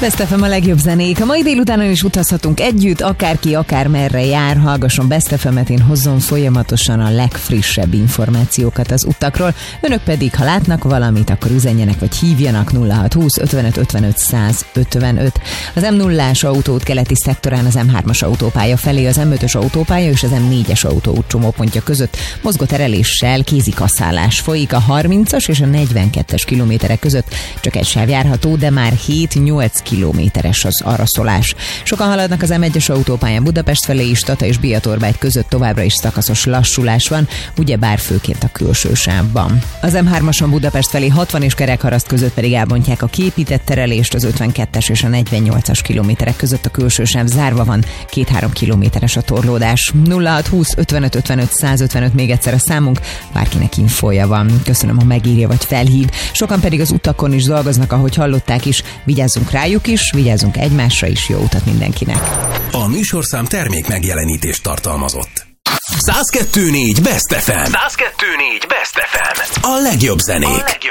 Best FM a legjobb zenék. A mai délutánon is utazhatunk együtt, akárki, akármerre jár, hallgasson Best FM-et, én hozzon folyamatosan a legfrissebb információkat az utakról. Önök pedig, ha látnak valamit, akkor üzenjenek vagy hívjanak 0620 55 55 155. Az M0-ás autóút keleti szektorán az M3-as autópálya felé, az M5-ös autópálya és az M4-es autóút csomópontja között mozgótereléssel kézikaszálás folyik. A 30-as és a 42-es kilométerek között csak egy sáv járható, de már 7-8 kilométeres az araszolás. Sokan haladnak az M1-es autópályán Budapest felé is, Tata és Biatorbágy között továbbra is szakaszos lassulás van, ugyebár főként a külső sávban. Az M3-ason Budapest felé 60 és Kerekharaszt között pedig elbontják a kiépített terelést, az 52-es és a 48-as kilométerek között a külső sáv zárva van, 2-3 kilométeres a torlódás. 0620 55 55 155 még egyszer a számunk, bárkinek infója van. Köszönöm, ha megírja vagy felhív. Sokan pedig az utakon is dolgoznak, ahogy hallották is, vigyázzunk rájuk is, vigyázzunk egymásra is, jó utat mindenkinek. A műsorszám termék megjelenítést tartalmazott. 102.4 Best FM. 102.4 Best FM. A legjobb zenék.